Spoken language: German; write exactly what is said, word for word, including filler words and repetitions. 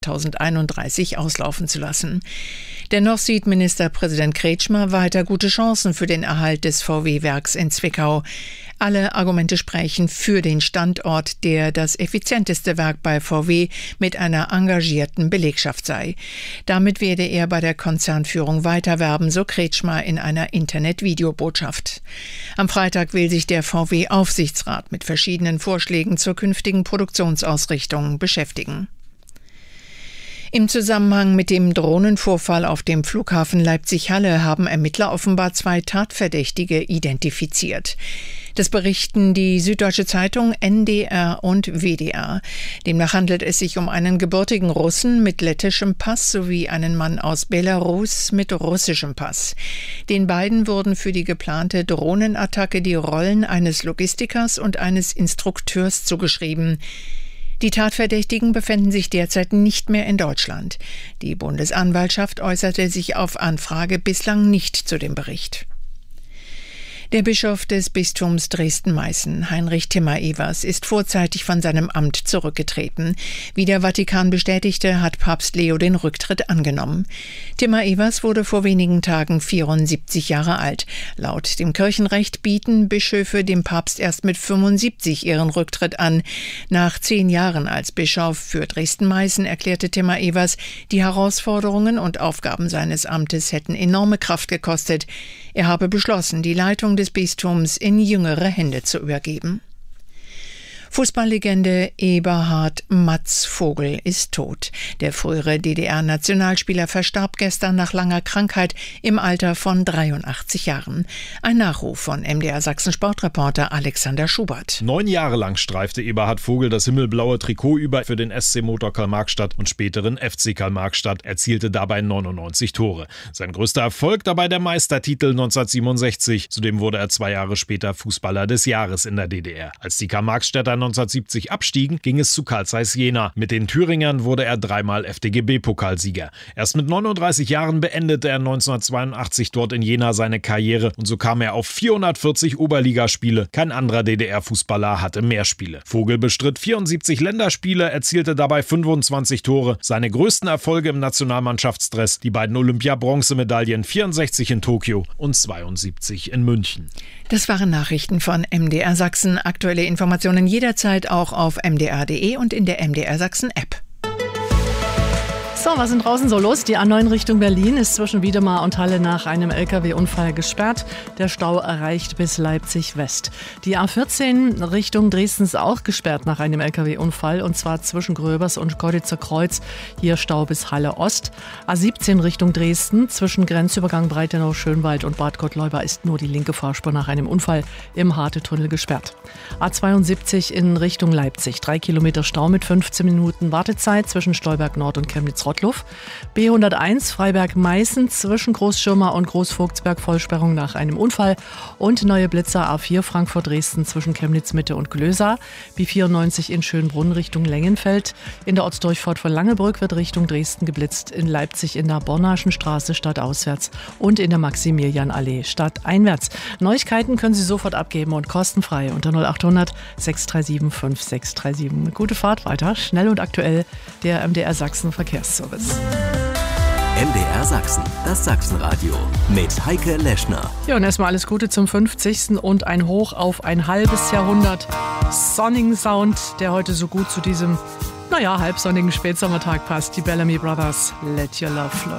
zweitausendeinunddreißig auslaufen zu lassen. Dennoch sieht Ministerpräsident Kretschmer weiter gute Chancen für den Erhalt des V W-Werks in Zwickau. Alle Argumente sprechen für den Standort, der das effizienteste Werk bei V W mit einer engagierten Belegschaft sei. Damit werde er bei der Konzernführung weiterwerben, so Kretschmer in einer Internet-Videobotschaft. Am Freitag will sich der V W-Aufsichtsrat mit verschiedenen Vorschlägen zur künftigen Produktionsausrichtung beschäftigen. Im Zusammenhang mit dem Drohnenvorfall auf dem Flughafen Leipzig-Halle haben Ermittler offenbar zwei Tatverdächtige identifiziert. Das berichten die Süddeutsche Zeitung, N D R und W D R. Demnach handelt es sich um einen gebürtigen Russen mit lettischem Pass sowie einen Mann aus Belarus mit russischem Pass. Den beiden wurden für die geplante Drohnenattacke die Rollen eines Logistikers und eines Instrukteurs zugeschrieben. Die Tatverdächtigen befinden sich derzeit nicht mehr in Deutschland. Die Bundesanwaltschaft äußerte sich auf Anfrage bislang nicht zu dem Bericht. Der Bischof des Bistums Dresden-Meißen, Heinrich Timmer-Evers, ist vorzeitig von seinem Amt zurückgetreten. Wie der Vatikan bestätigte, hat Papst Leo den Rücktritt angenommen. Timmer-Evers wurde vor wenigen Tagen vierundsiebzig Jahre alt. Laut dem Kirchenrecht bieten Bischöfe dem Papst erst mit fünfundsiebzig ihren Rücktritt an. Nach zehn Jahren als Bischof für Dresden-Meißen erklärte Timmer-Evers, die Herausforderungen und Aufgaben seines Amtes hätten enorme Kraft gekostet. Er habe beschlossen, die Leitung des Bistums in jüngere Hände zu übergeben. Fußballlegende Eberhard Matz Vogel ist tot. Der frühere D D R-Nationalspieler verstarb gestern nach langer Krankheit im Alter von dreiundachtzig Jahren. Ein Nachruf von M D R Sachsen-Sportreporter Alexander Schubert. Neun Jahre lang streifte Eberhard Vogel das himmelblaue Trikot über für den S C Motor Karl-Marxstadt und späteren F C Karl-Marxstadt, erzielte dabei neunundneunzig Tore. Sein größter Erfolg dabei der Meistertitel neunzehnhundertsiebenundsechzig. Zudem wurde er zwei Jahre später Fußballer des Jahres in der D D R. Als die Karl-Marxstädter neunzehnhundertsiebzig abstiegen, ging es zu Carl Zeiss Jena. Mit den Thüringern wurde er dreimal F D G B-Pokalsieger. Erst mit neununddreißig Jahren beendete er neunzehnhundertzweiundachtzig dort in Jena seine Karriere und so kam er auf vierhundertvierzig Oberligaspiele. Kein anderer D D R-Fußballer hatte mehr Spiele. Vogel bestritt vierundsiebzig Länderspiele, erzielte dabei fünfundzwanzig Tore. Seine größten Erfolge im Nationalmannschaftsdress, die beiden Olympia-Bronzemedaillen, vierundsechzig in Tokio und zweiundsiebzig in München. Das waren Nachrichten von M D R Sachsen. Aktuelle Informationen jederzeit auch auf m d r punkt d e und in der M D R Sachsen App. So, was ist draußen so los? Die A neun Richtung Berlin ist zwischen Wiedemar und Halle nach einem L K W-Unfall gesperrt. Der Stau erreicht bis Leipzig West. Die A vierzehn Richtung Dresden ist auch gesperrt nach einem L K W-Unfall und zwar zwischen Gröbers und Goritzer Kreuz. Hier Stau bis Halle Ost. A siebzehn Richtung Dresden zwischen Grenzübergang Breitenau-Schönwald und Bad Gottleuba ist nur die linke Fahrspur nach einem Unfall im Harte-Tunnel gesperrt. A zweiundsiebzig in Richtung Leipzig. Drei Kilometer Stau mit fünfzehn Minuten Wartezeit zwischen Stolberg Nord und Chemnitz-Rottluff. B hunderteins Freiberg-Meißen zwischen Großschirmer und Großvogtsberg Vollsperrung nach einem Unfall und Neue Blitzer A vier Frankfurt-Dresden zwischen Chemnitz-Mitte und Glösa. B vierundneunzig in Schönbrunn Richtung Lengenfeld. In der Ortsdurchfahrt von Langebrück wird Richtung Dresden geblitzt. In Leipzig in der Bornaschen Straße stadtauswärts und in der Maximilianallee stadteinwärts. Neuigkeiten können Sie sofort abgeben und kostenfrei unter null achthundert sechs drei sieben fünf sechs drei sieben. Eine gute Fahrt weiter, schnell und aktuell, der M D R Sachsen Verkehrsservice. M D R Sachsen, das Sachsenradio mit Heike Leschner. Ja, und erstmal alles Gute zum fünfzigsten und ein Hoch auf ein halbes Jahrhundert sonnigen Sound, der heute so gut zu diesem, naja, halbsonnigen Spätsommertag passt. Die Bellamy Brothers, Let Your Love Flow.